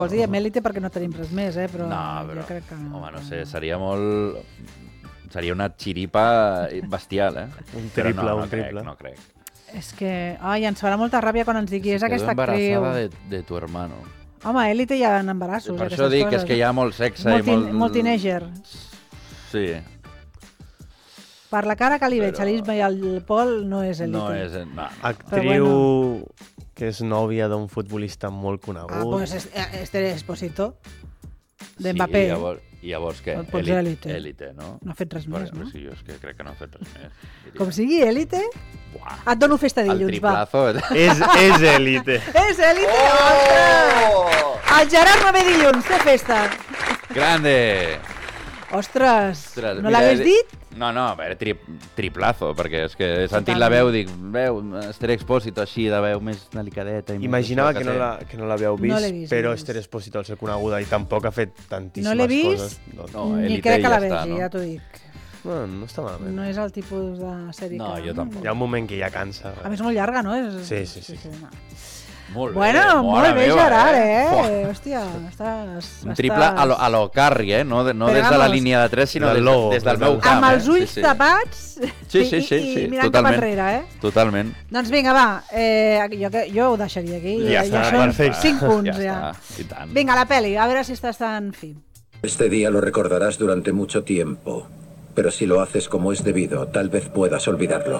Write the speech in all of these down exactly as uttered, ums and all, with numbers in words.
Vols dir amb Élite perquè no tenim res més, eh? Però, no, però jo crec que... home, no sé, seria molt... Seria una xiripa bestial, eh? Un triple, però no, no un triple. Crec, no crec. És que... Ai, ens farà molta ràbia quan ens digui és aquesta actriu. Quedó embarazada de, de tu hermano. Home, Élite hi ha embarassos. Per això dic que és que hi ha molt sexe molt i molt... Molt teenager. Sí. Per la cara que li veig Però... a l'Isma i al Pol no és Élite. No és... No. Actriu bueno. que és nòvia d'un futbolista molt conegut. Ah, doncs pues Esther Esposito, d'Mbappé. Sí, i llavors, i llavors què? Pots dir Élite. Élite, no? No ha fet res Però, més, no? Sí, jo és que crec que no ha fet res més. Diria. Com sigui Élite, Buah. et dono festa dilluns, va. El triplazo. És, és Élite. És Élite! Oh! El Gerard no ve dilluns, té festa. Grande! Ostres, Ostres, no mira, l'hagués dit? No, no, a veure, tri, triplazo, perquè és que he sentit la veu, dic, veu, Esther Expósito així, de veu més delicadeta. I Imaginava més que no, la, que no l'havíeu vist, No l'he vist, però no l'he vist. Esther Expósito al ser coneguda i tampoc ha fet tantíssimes No l'he vist, coses. Doncs, No, ni Élite crec que ja la està, vegi, no? ja t'ho dic. no, no està malament. No és el tipus de sèrie No, que... jo tampoc. Hi ha un moment que ja cansa. A més, molt llarga, no? És... Sí, sí, sí. no. Molt bé, Bueno, molt mare bé, meva, Gerard, eh? Fuà. Hòstia, estàs... Un triple a lo, a lo Carri, eh? No, de, no Però des de la vamos, línia de tres, sinó del des, logo, des del des meu del- camp. Amb els eh? ulls sí, sí. tapats Sí, sí, i, sí, i, sí, i mirant totalment. cap enrere, eh? Totalment. Doncs vinga, va, eh, jo, jo ho deixaria aquí. Ja està, són perfecte. cinc punts, ja. ja. Està, i tant. Vinga, la peli, a veure si estàs tan fi. Este día lo recordarás durante mucho tiempo, pero si lo haces como es debido, tal vez puedas olvidarlo.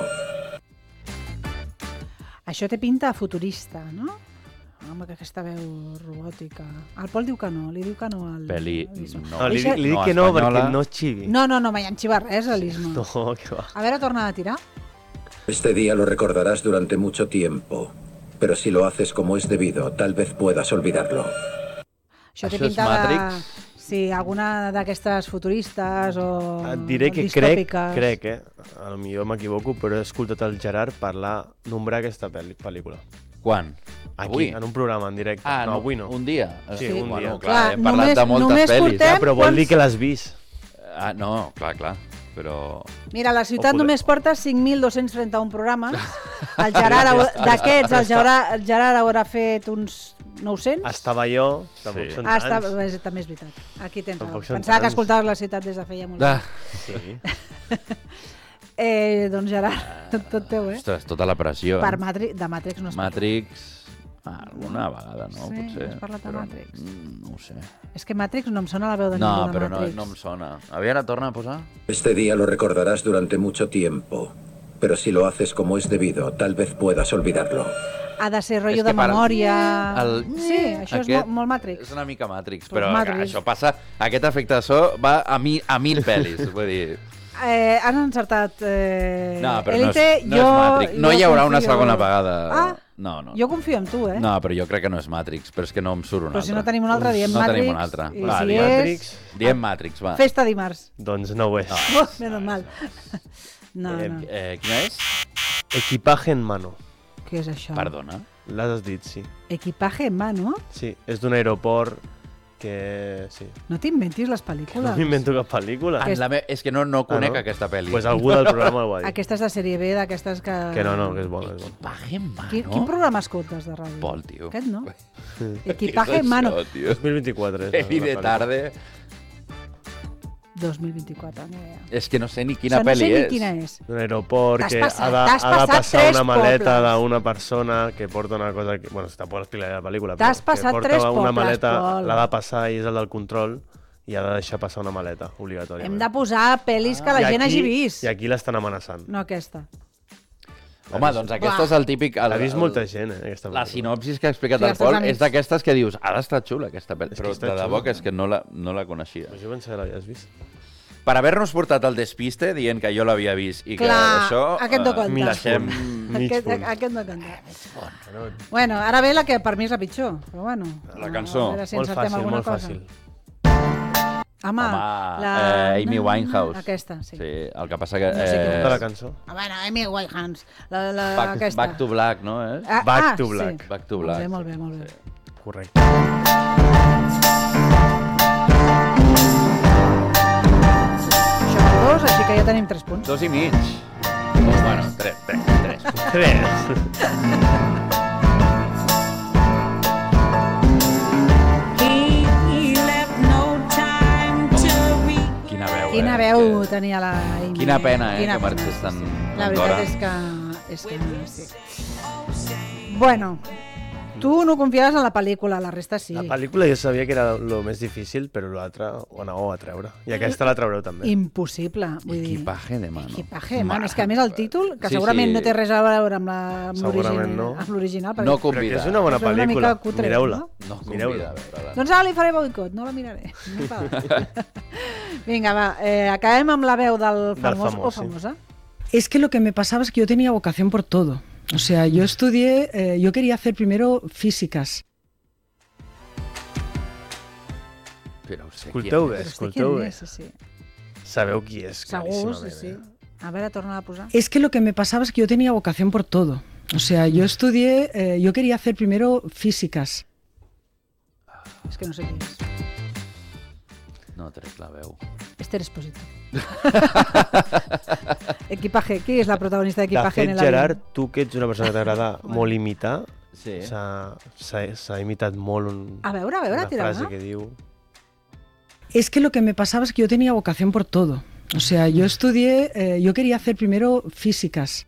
Això té pinta futurista, no? Home, que aquesta veu robòtica. El Pol diu que no, li diu que no al... Peli, al- no. No, li, Eixa- li dic no, que no espanyola. perquè no xivi. No, no, no, mai em xiva res, a l'Isma. No, que va. A veure, torna a tirar. Este día lo recordarás durante mucho tiempo, pero si lo haces como es debido, tal vez puedas olvidarlo. Això té Això és pinta de... Matrix? Sí, alguna d'aquestes futuristes o Et diré que crec, distòpiques. crec, eh? A lo millor m'equivoco, però he escoltat el Gerard parlar, nombrar aquesta pel·li, pel·lícula. Quan? Aquí, Avui? en un programa, en directe. Ah, no, avui no. Un dia? Sí, Sí. un Bueno, dia. clar, Clar, hem parlat només- de moltes només pel·lis. portem- Ja, però vol quants- dir que l'has vist. Ah, no, clar, clar, però... Mira, la ciutat O poder- només porta cinc mil dos-cents trenta-un programes. El Gerard, hau- d'aquests, el Gerard, el Gerard haurà fet uns nou-cents. Estava jo, tampoc Sí. són Ah, tants. està, és, també és veritat. Aquí tens raó. Tampoc són Pensava que tants. escoltaves la ciutat des de feia molt Ah, Sí. Eh, doncs Gerard, tot teu, eh? ostres, tota la pressió. Per Matrix, de Matrix no es parla. Matrix... Ah, alguna vegada, no? Sí, Potser. has parlat de però, Matrix. mm, No ho sé. És que Matrix no em sona la veu de No, ningú de però no, Matrix. no em sona. A veure, torna a posar. Este día lo recordarás durante mucho tiempo, pero si lo haces como es debido, tal vez puedas olvidarlo. Ha de ser rotllo És que de per- memòria... El... Sí, això és Aquest molt, molt Matrix. És una mica Matrix, Pues però Matrix. això passa... Aquest efecte de so va a, mi, a mil pel·lis, vull dir... Eh, han encertat eh, No, però Elite, no és, no jo, és Matrix. No jo hi haurà una confio- segona vegada. Ah, No, no. jo confio en tu, eh? No, però jo crec que no és Matrix, però és que no em surt un Però altre. si no tenim un altre, diem no Matrix. tenim un altre. I Va, si diem és... Matrix. Diem Matrix, va. Festa dimarts. Doncs no ho és. Oh, menys mal. No, Eh, no. Eh, quina és? Equipaje en mano. Què és això? Perdona. L'has dit, sí. Equipaje en mano? Sí, és d'un aeroport que... Sí. No t'inventis les No pel·lícules. m'invento cap pel·lícula. En la me... És que no, no conec Ah, no? aquesta pel·li. Pues algú del programa ho ha dit. Aquestes de sèrie B, d'aquestes que... Que no, no, que és bona, és bona. Equipaje en mano. Quin, quin programa escoltes de ràdio? Pol, tio. Aquest, no? Sí. Equipaje en mano. Què és això, tio? dos mil vint-i-quatre. és Peli la de pel·lícula. tarde. dos mil vint-i-quatre, no idea. És que no sé ni quina Això no pel·li sé ni és. quina és. Un aeroport T'has que passat, ha de, t'has ha de passat passar tres una maleta pobles. d'una persona que porta una cosa... Que, bueno, tampoc explicaré la pel·lícula. T'has però passat que porta tres una pobles, maleta, Pol. l'ha de passar i és el del control i ha de deixar passar una maleta, obligatòriament. Hem de posar pel·lis que la I gent aquí- hagi vist. I aquí l'estan amenaçant. No aquesta. Home, doncs aquest Buah. és el típic... El, L'ha vist el- molta gent, eh, aquesta La pel·lícula. sinopsis que ha explicat Sí, el els teus Pol amics. és d'aquestes que dius ha d'estar xula aquesta pel·li, És que però està de debò xula. que és que no la, no la coneixia. Pues jo pensava que l'havies vist. Per haver-nos portat el despiste dient que jo l'havia vist i que Clar, això... aquest no eh, compta. deixem... Mig Aquest, punt. aquest no canta. Bueno, Bueno, ara ve la que per mi és la pitjor, però bueno. La cançó. A veure si molt encertem fàcil, alguna molt cosa. fàcil. Home, Home, la... eh, Amy Winehouse. Aquesta, sí. Sí, el que passa que... No sé què Tota la Eh, cançó. Ah, bueno, Amy Winehouse. La, la, back, aquesta. back to Black, no? Eh? Ah, Back ah, to sí. Black. Back to Molt Black. bé, molt bé, molt bé. Sí. Correcte. Això va dos, així que ja tenim tres punts. Dos i mig. Oh, bueno, tres, tres, tres. Tres. Qui veu tenia la Amy. Quina pena, eh, Quina que pena, marxés sí, tan, sí. tan La d'hora. veritat és que... És que sí. Bueno, tu no confiaves en la pel·lícula, la resta sí. La pel·lícula jo sabia que era el més difícil, però l'altra ho anàveu a treure. I aquesta la traureu també. Impossible, vull dir... Equipaje de mano. Equipaje de mano. És que a més el títol, que Sí, segurament sí. no té res a veure amb la- amb Segurament no. l'original, amb l'original, perquè- No Però que convida. és una bona És una mica pel·lícula. cutre, Mireu-la. no? No convida Mireu-la. a veure-la. Doncs ara li faré boicot, no la miraré. No fa. Vinga, va, eh, acabem amb la veu del famós famós, o sí. famosa. Es que lo que me pasaba es que yo tenía vocación por todo. O sea, yo estudié, eh, yo quería hacer primero físicas. Però ho sé Escolteu qui bé, és. Però sé escolteu quién bé. és, sí, sí. Sabeu qui és, Segur, sí, claríssimament. sí. eh? A veure, torna a posar. Es que lo que me pasaba es que yo tenía vocación por todo. O sea, yo estudié, eh, yo quería hacer primero físicas. És que no sé qui és. No trec la veu. Esther Esposito. Equipaje. Qui és la protagonista De d'Equipaje en fet, el avión? Gerard, tu que ets una persona que t'agrada molt imitar, Sí. s'ha s'ha- s'ha imitat molt un, A veure, a veure, una tira frase una. que diu... Es que lo que me pasaba es que yo tenía vocación por todo. O sea, yo estudié, eh, yo quería hacer primero físicas.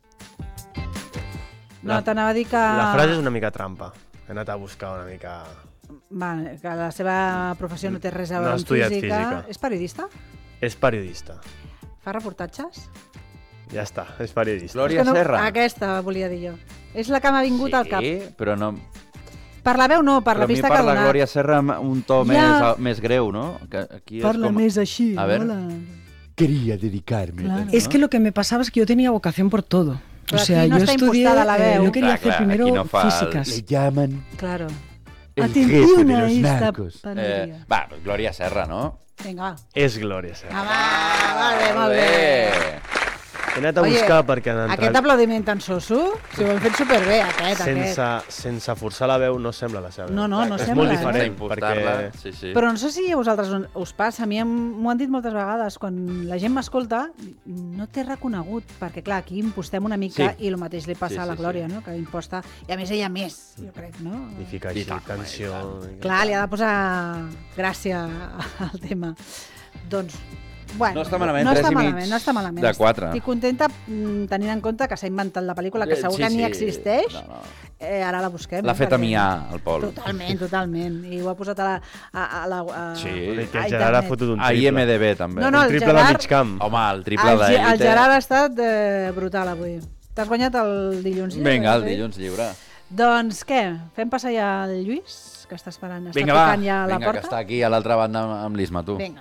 No, La- t'anava a dir que... La frase és una mica trampa. He anat a buscar una mica... Va, que la seva professió no té res a No veure ha amb estudiat física. física. És periodista? És periodista. Fa reportatges? Ja està, és periodista. Glòria És que no, Serra. Aquesta volia dir jo. És la que m'ha vingut al cap. Sí, però no... Per la veu no, per però la a mi vista per que ha la donat. Glòria Serra amb un to Ja. més, més greu, no? Que aquí és Parla com... més així, A veure. hola. Quería dedicarme. Claro. Es que lo que me pasaba es que yo tenía vocación por todo. Pero O sea, aquí no yo está estudié, impostada la eh, veu. yo quería Clar, hacer clar, primero aquí no fa el- físicas. Le llaman Claro. el Atención jefe de a los esta narcos. panería. Eh, va, Glòria Serra, no? Vinga, va. És Glòria Serra. Ah, va, molt bé, molt bé. He anat a Oye, buscar perquè han entrat... Aquest aplaudiment tan soso, si ho hem fet superbé, aquest, sense, aquest. sense forçar la veu no sembla la seva veu. No, no, no és sembla, molt eh? diferent, Impostar-la, perquè sí, sí. Però no sé si a vosaltres us passa, a mi em- m'ho han dit moltes vegades, quan la gent m'escolta no t'he reconegut, perquè clar, aquí impostem una mica Sí. i el mateix li passa Sí, a la sí, Glòria, sí. no? Que imposta, i a més ella més, jo crec, no? i fica I així tant, tensió... i Clar, li ha de posar gràcia al tema. Doncs, bueno, No està malament, no tres està i mig malament, no està malament. de quatre. Estic contenta mm, tenint en compte que s'ha inventat la pel·lícula, que Eh, segur sí, que ni sí. existeix. No, no. Eh, ara la busquem. L'ha eh, fet a perquè- miar, el Pol. Totalment, totalment. I ho ha posat a la... A, a la a, Sí. I que a el Gerard ha internet. fotut un A triple. I M D B, també. No, no, un el triple de Gerard- mig camp. Home, el triple El, Ge- el d'élite. Gerard ha estat eh, brutal avui. T'has guanyat el dilluns lliure? Vinga, el sí? dilluns lliure. Doncs què? Fem passar ja el Lluís, que està esperant, està Vinga, va. tocant ja a la Vinga, que porta? està aquí a l'altra banda amb- amb l'Isma, tu. Vinga.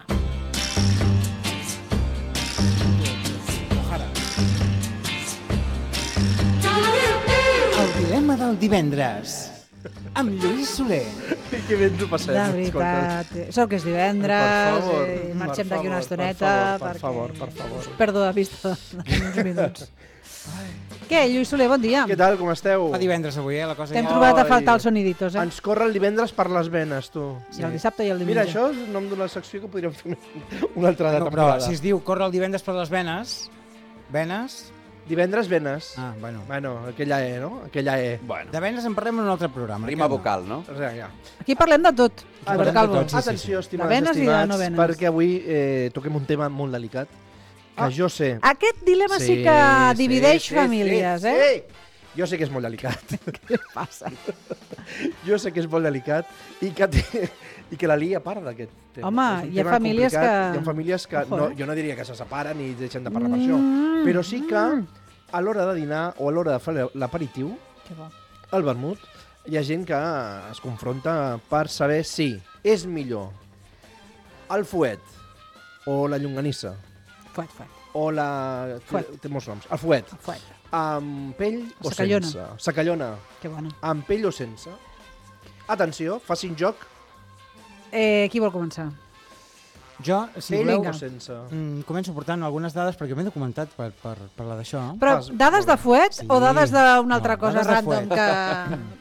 El dilema del divendres, amb Lluís Soler. Que bé ens ho passem. De veritat. Sort que és divendres, Per favor, eh, marxem per d'aquí una favor, estoneta. per favor, per perquè favor, per favor. us perdo de vista en uns minuts. Què, Lluís Soler, bon dia. Què tal, com esteu? Fa divendres avui, eh? La cosa T'hem ja... trobat a Ai. faltar els soniditos, eh? Ens corre el divendres per les venes, tu. Sí, el dissabte i el diumenge. Mira, això és el nom d'una secció que podríem fer una altra de No, però temporada. si es diu corre el divendres per les venes... Venes? Divendres, venes. Ah, bueno. Bueno, aquella E, no? Aquella E. Bueno, De venes en parlem en un altre programa. rima aquest no. vocal, no? O sigui, ja. Aquí parlem de tot. Aten- Robert Calvo. tot, sí, sí, sí. Atenció, estimats, De venes i de estimats, no venes. perquè avui eh, toquem un tema molt delicat, que Ah. jo sé... Aquest dilema sí, que divideix famílies, sí, eh? Sí. Jo sé que és molt delicat. Què passa? Jo sé que és molt delicat i que, té, i que la lia part d'aquest tema. Home, És un hi ha tema famílies complicat, que- Hi ha famílies que... Ojo, No, eh? jo no diria que se separen i deixen de parlar per això, Mm. però sí que a l'hora de dinar o a l'hora de fer l'aperitiu, Que bo. el vermut, hi ha gent que es confronta per saber si és millor el fuet o la llonganissa Fuet, fuet. o la... Fuet. Té, té molts noms. El fuet. Fuet. Amb pell o Sacallona. sense? Sacallona. Que bona. Amb pell o sense? Atenció, facin joc. Eh, qui vol començar? Jo, si Pell voleu, o sense? mm, començo portant algunes dades perquè m'he documentat per, per parlar d'això. Però Fas- dades de fuet Sí. o dades d'una altra No, cosa dades de random fuet. que...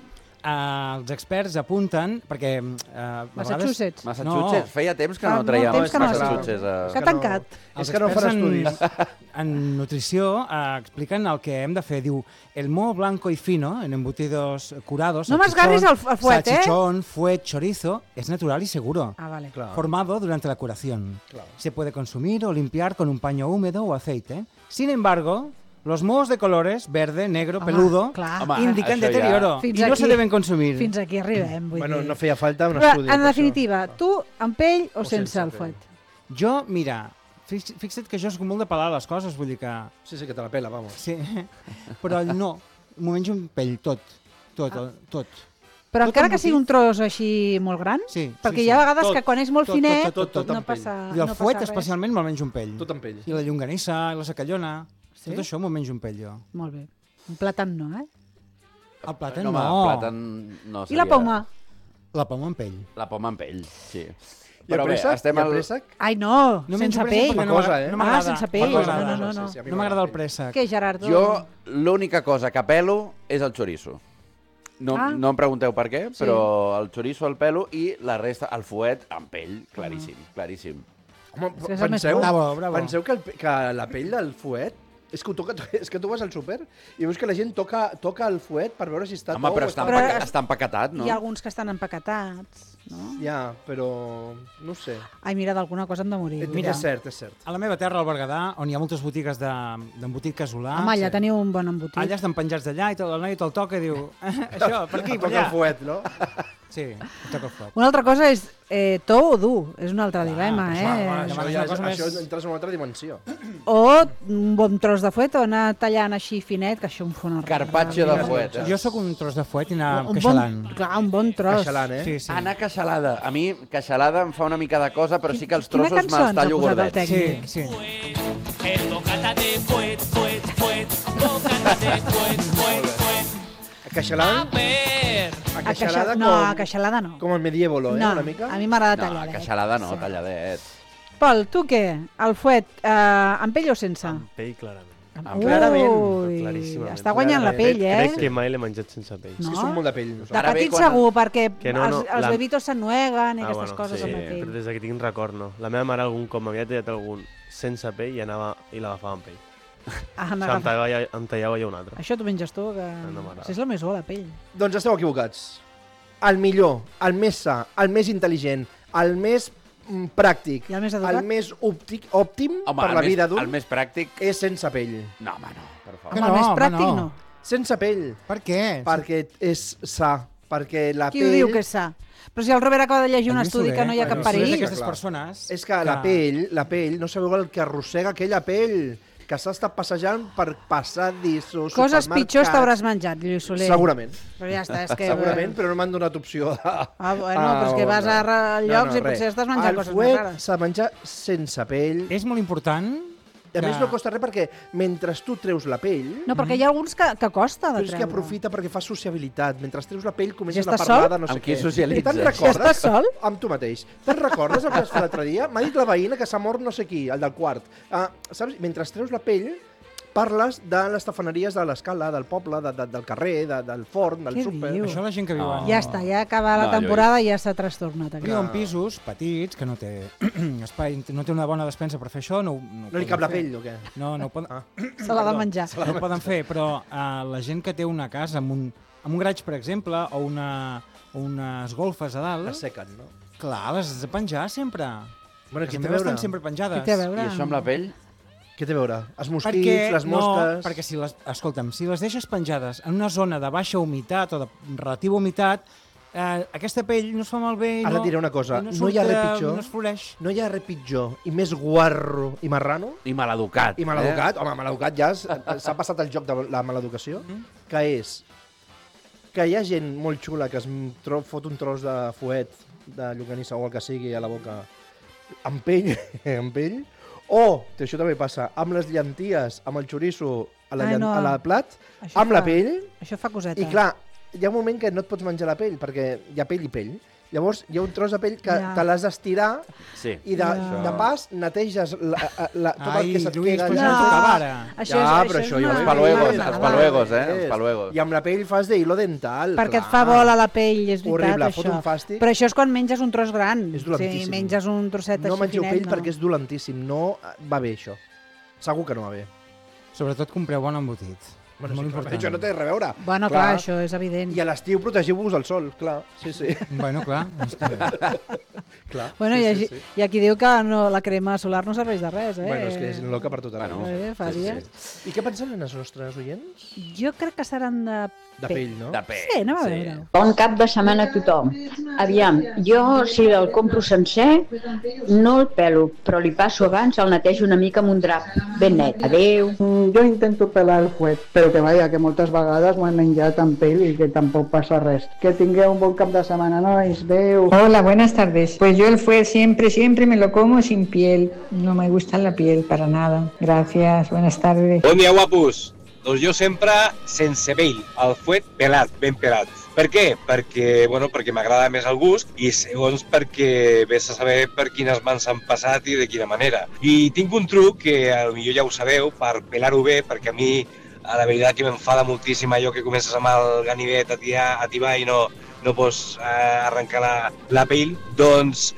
eh, els experts apunten, perquè... Eh, Massachusetts. Massachusetts. No. Feia temps que Fa no molt traiem temps que no Massachusetts. Que A... ha tancat. Els És que no fan experts estudis. En, en nutrició eh, expliquen el que hem de fer. Diu, el moho blanco y fino en embutidos curados... No m'esgarris el, el fuet, eh? Salchichón, fuet, chorizo, es natural y seguro. Ah, vale. Clar. Formado durante la curación. Claro. Se puede consumir o limpiar con un paño húmedo o aceite. Sin embargo, los mohos de colores, verde, negro, Home, peludo, clar. Home, indican això ja- deterioro Fins y no aquí- se deben consumir. Fins aquí arribem, vull Bueno, dir. no feia falta un Però, estudi. en per definitiva, això. tu amb pell o, O sense, sense el pell. fuet? Jo, mira, fix, fixa't que jo soc molt de pelar les coses, vull dir que... Sí, sí, que te la pela, vamos. Sí, però no, m'ho menjo un pell, tot, tot, Ah. tot. Però Tot encara que embotit. sigui un tros així molt gran? Sí, Perquè sí, hi ha sí. vegades Tot, que quan és molt tot, finet tot, tot, tot no amb pell. passa, I el no fuet passa res. especialment me'l menjo un pell. Tot amb pell. I la llonganissa, i la sacallona, Sí? tot això m'ho menjo un pell jo. Molt bé. Un plàtan no, eh? El plàtan No, no. home, plàtan no I la seria- poma? La poma amb pell. La poma amb pell, sí. I el Però bé, préssec? estem I el al... préssec? Ai, no, No sense menjo préssec pell. perquè Una no cosa, m'agrada- eh? no Ah, m'agrada. sense pell. Una No, cosa. no, no, Sí, no. sí, a mi No m'agrada el pell. préssec. Què, Gerardo? Jo, l'única cosa que pelo és el xoriço. No, Ah. no em pregunteu per què, Sí. però el xoriço el pelo i la resta, el fuet amb pell, claríssim, claríssim. Home, Sí, és el més penseu, bo. Bravo, bravo. penseu que, el, pe- que la pell del fuet és que, ho toca, és que tu vas al súper i veus que la gent toca, toca el fuet per veure si està Home, tou però o està, Però empaca, es- està empaquetat, no? Hi ha alguns que estan empaquetats, no? Ja, però no ho sé. Ai, mira, d'alguna cosa hem de morir. Mira, és cert, és cert. A la meva terra, al Berguedà, on hi ha moltes botigues de- d'embotit casolà, Home, allà teniu un bon embotit. allà estan penjats d'allà i tot el noi te'l toca i diu això, per aquí, per Toca el allà. fuet, no? Sí, em toca el fuet. Una altra cosa és eh, tou o dur, és un altre dilema, però eh? això, home, Això, demanes ja una és, cosa més- això entres en una altra dimensió. O un bon tros de fuet o anar tallant així finet, que això em fa una Carpaccio de ràbia. fuet, eh? Jo sóc un tros de fuet i anar Un queixalant. bon, clar, un bon tros. Queixalant, eh? Sí, sí. Anar queixalada. A mi, queixalada em fa una mica de cosa, però sí que els Quina trossos cançó me'ls ens ha tallo posat el gordets. tècnic? Sí, sí. El bocata de fuet, fuet, fuet, bocata de fuet, fuet, fuet. A queixalant, Ver. a A queixalada queixa... com, No, a queixalada no. com el medievolo, eh? no, Una mica. a mi m'agrada No, talladet. queixalada no, talladet. Pol, tu què? El fuet, eh, amb pell o sense? Amb pell, clarament. Amb clarament, Ui, claríssimament. està guanyant la pell, eh? Crec que mai l'he menjat sense pell. És No? que som molt de pell, De nosaltres. Ara ve petit quan- segur, perquè Que no, no, els, els la- bebitos s'ennueguen i Ah, aquestes bueno, coses sí, amb la però pell. des que tinc record, no. La meva mare algun cop m'havia tallat algun sense pell i anava i l'agafava amb pell. Ah, O sigui, em, n'agafa. tallava, ja- em tallava ja un altre. Això t'ho menges tu, que... No m'agrada. Si és el més bo, la pell. Doncs esteu equivocats. El millor, el més sa, el més intel·ligent, el més mm, pràctic, I el més educat? el més òptic, òptim Home, per el la més, vida d'un, el més pràctic... és sense pell. No, home, no, per favor. Que Home, el no, més home, pràctic no. no. Sense pell, Per què? perquè és sa, perquè la Qui pell... ho diu que és sa? Però si el Robert acaba de llegir un Has vist estudi bé? que no hi ha Bueno, cap sí, perill. Aquestes Clar. persones... És que la pell, la pell, no sabeu el que arrossega aquella pell, que s'ha estat passejant per passadissos, Coses supermercats... pitjors t'hauràs menjat, Lluís Soler. Segurament, Però ja està, és que... segurament, però no m'han donat opció de... Ah, bueno, però és que vas a ra- llocs i potser estàs menjant coses més més rares. rares. El fuet s'ha de menjar sense pell. És molt important I a que- més no costa res perquè mentre tu treus la pell, No, perquè hi ha alguns que, que costa de però és que treure. aprofita perquè fa sociabilitat. Mentre treus la pell comences Ja a estàs parlar sol? de no sé Amb qui què. socialitzes? I te'n Ja recordes? estàs sol? Amb tu mateix. Te'n recordes el que vas fer l'altre dia? M'ha dit la veïna que s'ha mort no sé qui, el del quart. Uh, saps? Mentre treus la pell, parles de les tafaneries de l'escala, del poble, de, de, del carrer, de, del forn, del Què súper. diu? Això la gent que viu No. en... Ja està, ja acaba la No, temporada i ja s'ha trastornat. Viu en pisos petits, que no té espai, no té una bona despensa per fer això, no, no, ho No li poden cap la fer. pell o què? No, no ho poden, Ah. Se l'ha de menjar. no ho poden fer, però uh, la gent que té una casa amb un, amb un graig, per exemple, o, una, o unes golfes a dalt, Les sequen, no? clar, les has de penjar sempre. Bueno, Les què té a meves veure? estan sempre penjades. Què té a veure? I això amb la pell? Què té a veure? Els mosquits, Perquè, les mosques... No, perquè si les, escolta'm, si les deixes penjades en una zona de baixa humitat o de relativa humitat, eh, aquesta pell no es fa malbé i Ara no, et diré una cosa, i no, no hi ha surt, res eh, pitjor. No es floreix. No hi ha res pitjor i més guarro i marrano I maleducat. i maleducat. Home, maleducat ja és- s'ha passat el joc de la maleducació, que és que hi ha gent molt xula que es tro fot un tros de fuet, de llonganissa o el que sigui a la boca amb pell, amb pell, o, que això també passa, amb les llenties, amb el xoriço a la, Ai, llen- no. a la plat, Això amb la fa- pell, Això fa coseta. i clar, hi ha un moment que no et pots menjar la pell, perquè hi ha pell i pell, Llavors, hi ha un tros de pell que Ja. te l'has d'estirar Sí. i de, Ja. de pas neteges la, la, tot Ai, el que se't Lluís, queda però allà. això no tocava ara. Això Ja, és, però això això és jo una... ho Els paluegos, una els vegada. paluegos, eh? Els paluegos. I amb la pell fas d'hilo dental. Perquè et clar. fa bola la pell, és veritat, Horrible, això. fot un fàstic. Però això és quan menges un tros gran. És dolentíssim. Si menges un trosset No així mengeu finet, pell no. perquè és dolentíssim. No va bé, això. Segur que no va bé. Sobretot compreu bon embotit. Bueno, Molt sí, clar, important. això no té res a veure. Bueno, clar, clar això és evident. I a l'estiu protegiu-vos del sol, clar. Sí, sí. Bueno, clar. És que... clar. Bueno, sí, hi, ha, sí, sí, sí. hi ha qui diu que no, la crema solar no serveix de res, eh? Bueno, és que és loca per tot arreu. Bueno, Eh, fa sí, dies. sí. I què pensen els nostres oients? Jo crec que seran de... De pell, no? De pell. Sí, anem a veure. Bon cap de setmana a tothom. Aviam, jo si el compro sencer, no el pelo, però li passo abans, el netejo una mica amb un drap ben net. Adéu. Jo intento pelar el fuet, però que vaja, que moltes vegades m'ho he menjat amb pell i que tampoc passa res. Que tingueu un bon cap de setmana, nois. Adéu. Hola, buenas tardes. Pues yo el fuet siempre, siempre me lo como sin piel. No me gusta la piel para nada. Gracias, buenas tardes. Bon dia, guapos. Doncs jo sempre sense pell, el fuet pelat, ben pelat. Per què? Perquè, bueno, perquè m'agrada més el gust i segons perquè vés a saber per quines mans s'han passat i de quina manera. I tinc un truc que potser ja ho sabeu per pelar-ho bé, perquè a mi a la veritat que m'enfada moltíssim allò que comences amb el ganivet a tirar, a tibar i no, no pots eh, arrencar la, la pell. Doncs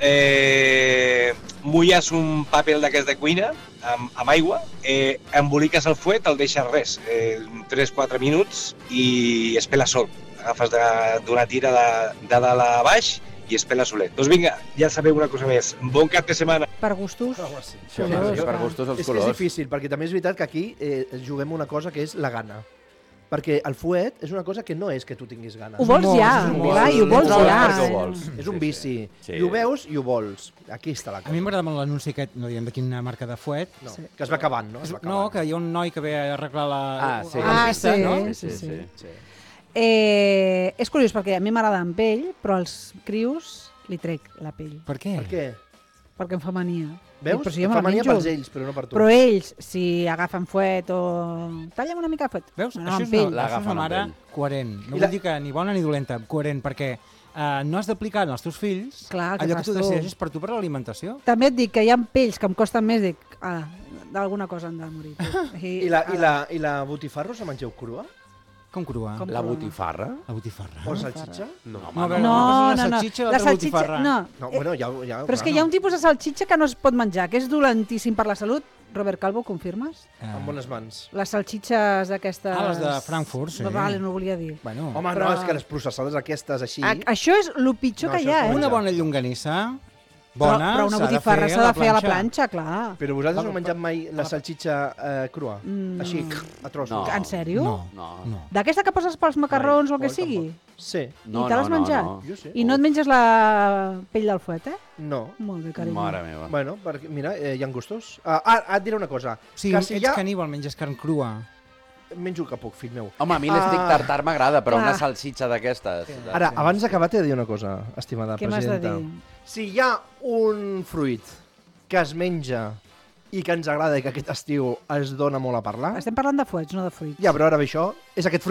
eh, mulles un paper d'aquest de cuina amb, amb aigua, eh, emboliques el fuet, el deixes res, eh, tres quatre minuts i es pela sol. Agafes d'una tira de, de dalt a baix i es pela solet. Doncs vinga, ja sabeu una cosa més. Bon cap de setmana. Per gustos. Oh, sí. Això, Colors, sí, per clar. gustos els És que és colors. difícil, perquè també és veritat que aquí eh, juguem una cosa que és la gana. Perquè el fuet és una cosa que no és que tu tinguis gana. Ho vols molt, ja, és molt. clar, i ho vols No, ja. perquè ho vols. És un vici. Sí. I ho veus i ho vols. Aquí està la A cosa. mi m'agrada molt l'anunci aquest, no diem de quina marca de fuet. No, Sí. que es va acabant, no? Es va No, acabant. que hi ha un noi que ve a arreglar la, Ah, sí. la Ah, pista, sí. no? Sí, sí, sí. Sí. Eh, és curiós perquè a mi m'agrada en pell, però als crios li trec la pell, Per què? Per què? perquè em fa mania. Veus? Però si jo me Fa la mania menjo. pels ells, però no per tu. Però ells, si agafen fuet o... Talla'm una mica de fuet. Veus? No, això, amb és pell. una, això és L'agafen una amb mare ell. coherent. No I vull la- dir que ni bona ni dolenta, coherent, perquè eh, no has d'aplicar en els teus fills Clar, que allò que fas tu tu. decideixes per tu per l'alimentació. També et dic que hi ha pells que em costen més, dic, ah, d'alguna cosa han de morir. Tu. I la, i, la, I la botifarra us la mengeu crua? Com crua? Com La crua? botifarra? La botifarra. O la salxitxa? No, No, a veure, No, una cosa no, és la no. salxitxa i La l'altra salxitxa, botifarra. no. No, Eh, bueno, ja, ja, Però és que hi ha un tipus de salxitxa que no es pot menjar, que és dolentíssim per la salut. Robert Calvo, confirmes? Eh, Amb bones mans. Les salxitxes d'aquestes... Ah, les de Frankfurt, sí. Vale, no ho volia dir. Bueno, Home, Però- no, és que les processades aquestes així... A, això és el pitjor No, que això hi ha, és eh? una bona llonganissa, Però, bona, però una s'ha de botifarra fer s'ha de fer a la planxa. planxa, clar. Però vosaltres Va, no heu menjat mai la salxitxa eh, crua? Mm. Així, a trossos? No. En sèrio? No, No. no. D'aquesta que poses pels macarrons o el que Mai, sigui? Sí. No, I te l'has no, no, menjat? no. Jo sí. I no et menges la pell del fuet, eh? No. Molt bé, carinyo. Mare meva. Bueno, perquè, mira, eh, hi ha gustos. Ah, ah, et diré una cosa. Sí, que ets si ja... caníbal, menges carn crua. Menjo el que puc, fill meu. Home, a mi l'estic Ah. tartar m'agrada, però Clar. una salsitxa d'aquestes... Ara, abans d'acabar t'he de dir una cosa, estimada Què m'has de presidenta. dir? Si hi ha un fruit que es menja i que ens agrada i que aquest estiu es dona molt a parlar, Estem parlant de fuets, no de fruits. ja, però ara ve això, és aquest fruit